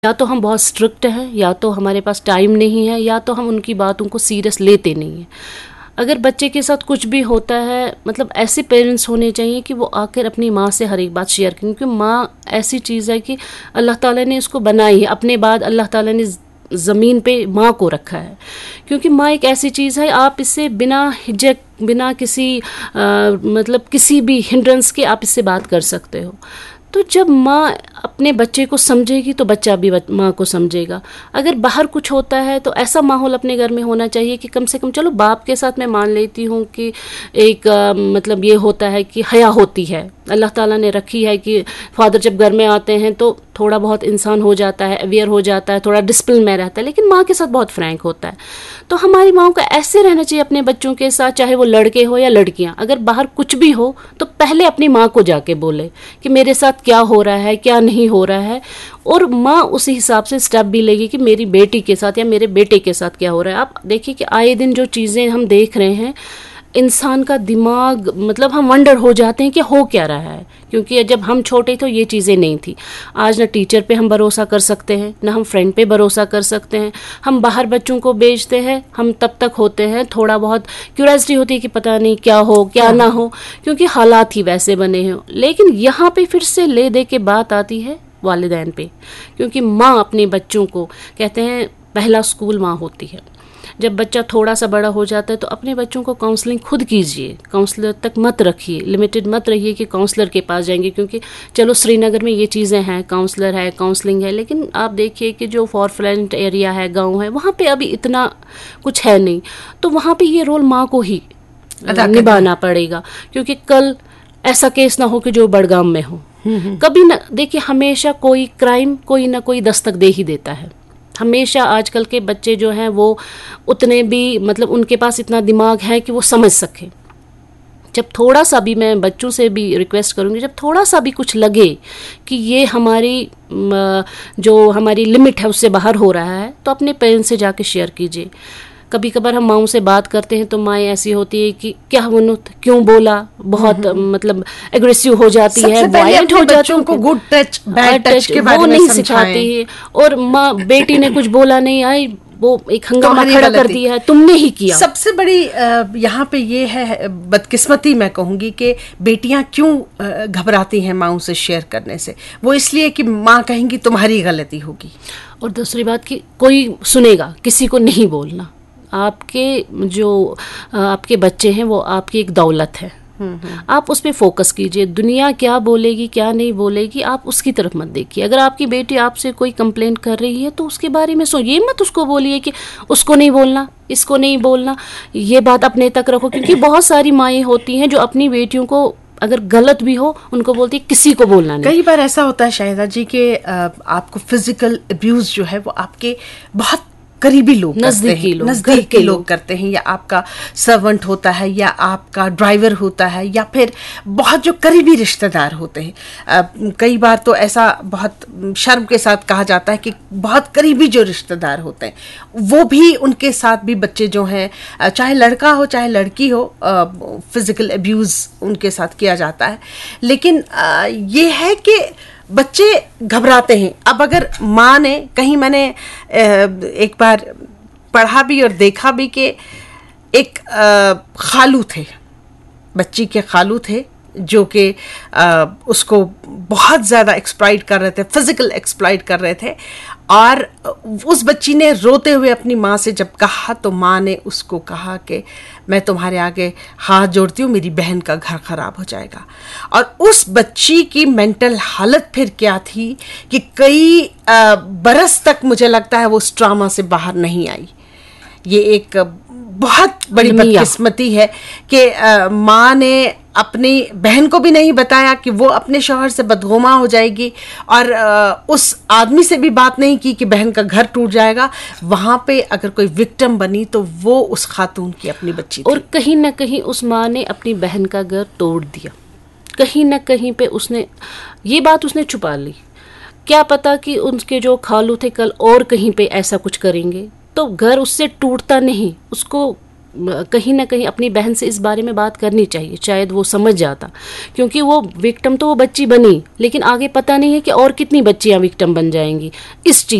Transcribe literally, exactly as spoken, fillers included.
या तो हम बहुत स्ट्रिक्ट हैं, या तो हमारे पास टाइम नहीं है, या तो हम उनकी बातों को सीरियस लेते नहीं हैं। अगर बच्चे के साथ कुछ भी होता है, मतलब ऐसे पेरेंट्स होने चाहिए कि वो आकर अपनी माँ से हर एक बात शेयर करें, क्योंकि माँ ऐसी चीज़ है कि अल्लाह ताला ने इसको बनाई है, अपने बाद अल्लाह ताला ने ज़मीन पे माँ को रखा है, क्योंकि माँ एक ऐसी चीज़ है, आप इससे बिना हिजक, बिना किसी आ, मतलब किसी भी हिंड्रेंस के आप इससे बात कर सकते हो। तो जब माँ अपने बच्चे को समझेगी तो बच्चा भी माँ को समझेगा। अगर बाहर कुछ होता है तो ऐसा माहौल अपने घर में होना चाहिए कि कम से कम, चलो बाप के साथ मैं मान लेती हूँ कि एक आ, मतलब ये होता है कि हया होती है, अल्लाह ताला ने रखी है कि फादर जब घर में आते हैं तो थोड़ा बहुत इंसान हो जाता है, अवेयर हो जाता है, थोड़ा डिसिप्लिन में रहता है, लेकिन माँ के साथ बहुत फ्रैंक होता है। तो हमारी माँओं का ऐसे रहना चाहिए अपने बच्चों के साथ, चाहे वो लड़के हो या लड़कियाँ, अगर बाहर कुछ भी हो तो पहले अपनी माँ को जाके बोले कि मेरे साथ क्या हो रहा है, क्या नहीं हो रहा है, और माँ उसी हिसाब से स्टेप भी लेगी कि मेरी बेटी के साथ या मेरे बेटे के साथ क्या हो रहा है। आप देखिए कि आए दिन जो चीज़ें हम देख रहे हैं, इंसान का दिमाग, मतलब हम वंडर हो जाते हैं कि हो क्या रहा है, क्योंकि जब हम छोटे तो ये चीज़ें नहीं थी। आज ना टीचर पे हम भरोसा कर सकते हैं, ना हम फ्रेंड पे भरोसा कर सकते हैं। हम बाहर बच्चों को भेजते हैं, हम तब तक होते हैं, थोड़ा बहुत क्यूरियोसिटी होती है कि पता नहीं क्या हो क्या ना हो, क्योंकि हालात ही वैसे बने हैं। लेकिन यहाँ पे फिर से ले दे के बात आती है वालिदैन पे, क्योंकि माँ अपने बच्चों को, कहते हैं पहला स्कूल माँ होती है। जब बच्चा थोड़ा सा बड़ा हो जाता है तो अपने बच्चों को काउंसलिंग खुद कीजिए, काउंसलर तक मत रखिए, लिमिटेड मत रहिए कि काउंसलर के पास जाएंगे, क्योंकि चलो श्रीनगर में ये चीज़ें हैं, काउंसलर है, काउंसलिंग है, लेकिन आप देखिए कि जो फॉरफ्रंट एरिया है, गांव है, वहाँ पे अभी इतना कुछ है नहीं। तो वहाँ पे ये रोल माँ को ही निभाना पड़ेगा, क्योंकि कल ऐसा केस ना हो कि जो बड़गाम में हो। कभी ना, देखिए हमेशा कोई क्राइम कोई ना कोई दस्तक दे ही देता है। हमेशा आजकल के बच्चे जो हैं वो उतने भी, मतलब उनके पास इतना दिमाग है कि वो समझ सके। जब थोड़ा सा भी, मैं बच्चों से भी रिक्वेस्ट करूंगी, जब थोड़ा सा भी कुछ लगे कि ये हमारी जो हमारी लिमिट है उससे बाहर हो रहा है, तो अपने पेरेंट्स से जाके शेयर कीजिए। कभी कभार हम माँओं से बात करते हैं तो माएँ ऐसी होती है कि क्या वनुत क्यों बोला, बहुत मतलब एग्रेसिव हो जाती है, वायलेंट हो जाती है, गुड टच बैड टच के बारे वो में नहीं सिखाती है। और माँ, बेटी ने कुछ बोला नहीं, आई वो एक हंगामा खड़ा कर दिया है, तुमने ही किया। सबसे बड़ी यहाँ पे ये है बदकिस्मती, मैं कहूँगी कि बेटियाँ क्यों घबराती हैं माँओं से शेयर करने से, वो इसलिए कि माँ कहेंगी तुम्हारी गलती होगी, और दूसरी बात कि कोई सुनेगा, किसी को नहीं बोलना। आपके जो आपके बच्चे हैं वो आपकी एक दौलत है, आप उस पर फोकस कीजिए। दुनिया क्या बोलेगी क्या नहीं बोलेगी आप उसकी तरफ मत देखिए। अगर आपकी बेटी आपसे कोई कंप्लेंट कर रही है तो उसके बारे में सोचिए, मत उसको बोलिए कि उसको नहीं बोलना, इसको नहीं बोलना, ये बात अपने तक रखो। क्योंकि बहुत सारी माएँ होती हैं जो अपनी बेटियों को अगर गलत भी हो उनको बोलती है किसी को बोलना नहीं। कई बार ऐसा होता है शाहिदा जी के आपको फिजिकल अब्यूज जो है वो आपके बहुत करीबी लोग, नजदीकी लोग, नजदीक के लोग करते हैं, या आपका सर्वेंट होता है, या आपका ड्राइवर होता है, या फिर बहुत जो करीबी रिश्तेदार होते हैं। आ, कई बार तो ऐसा बहुत शर्म के साथ कहा जाता है कि बहुत करीबी जो रिश्तेदार होते हैं वो भी, उनके साथ भी बच्चे जो हैं, चाहे लड़का हो चाहे लड़की हो, फिजिकल अब्यूज उनके साथ किया जाता है। लेकिन आ, ये है कि बच्चे घबराते हैं। अब अगर माँ ने, कहीं मैंने एक बार पढ़ा भी और देखा भी कि एक खालू थे, बच्ची के खालू थे जो कि उसको बहुत ज़्यादा एक्सप्लॉइट कर रहे थे, फिजिकल एक्सप्लॉइट कर रहे थे, और उस बच्ची ने रोते हुए अपनी माँ से जब कहा तो माँ ने उसको कहा कि मैं तुम्हारे आगे हाथ जोड़ती हूँ, मेरी बहन का घर खराब हो जाएगा। और उस बच्ची की मेंटल हालत फिर क्या थी कि कई बरस तक मुझे लगता है वो उस ट्रॉमा से बाहर नहीं आई। ये एक बहुत बड़ी बदकिस्मती है कि माँ ने अपनी बहन को भी नहीं बताया कि वो अपने शौहर से बदगुमा हो जाएगी, और आ, उस आदमी से भी बात नहीं की कि बहन का घर टूट जाएगा। वहाँ पे अगर कोई विक्टिम बनी तो वो उस खातून की अपनी बच्ची थी। और कहीं ना कहीं उस माँ ने अपनी बहन का घर तोड़ दिया, कहीं ना कहीं पे उसने ये बात उसने छुपा ली। क्या पता कि उनके जो खालू थे कल और कहीं पे ऐसा कुछ करेंगे, तो घर उससे टूटता नहीं, उसको कहीं ना कहीं अपनी बहन से इस बारे में बात करनी चाहिए, शायद वो समझ जाता। क्योंकि वो विक्टिम तो वो बच्ची बनी, लेकिन आगे पता नहीं है कि और कितनी बच्चियां विक्टिम बन जाएंगी इस चीज़